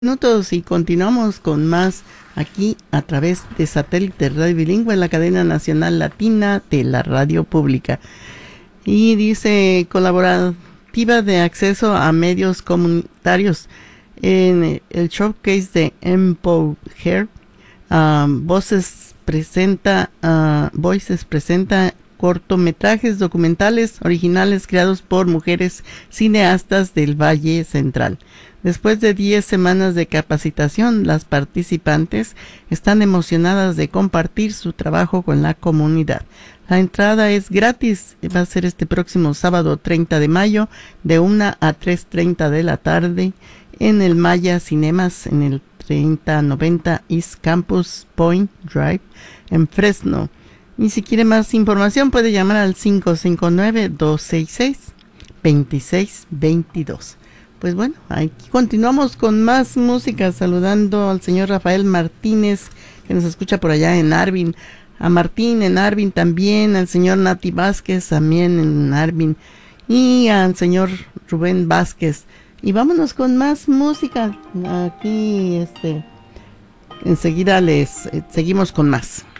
Minutos y continuamos con más aquí a través de Satélite Radio Bilingüe, la cadena nacional latina de la radio pública. Y dice colaborativa de acceso a medios comunitarios en el showcase de Empower. Voices presenta cortometrajes documentales originales creados por mujeres cineastas del Valle Central. Después de 10 semanas de capacitación, las participantes están emocionadas de compartir su trabajo con la comunidad. La entrada es gratis, va a ser este próximo sábado 30 de mayo de 1 a 3:30 de la tarde en el Maya Cinemas en el 3090 East Campus Point Drive en Fresno. Y si quiere más información puede llamar al 559-266-2622. Pues bueno, aquí continuamos con más música, saludando al señor Rafael Martínez, que nos escucha por allá en Arvin, a Martín en Arvin también, al señor Nati Vázquez también en Arvin, y al señor Rubén Vázquez. Y vámonos con más música, aquí enseguida les seguimos con más.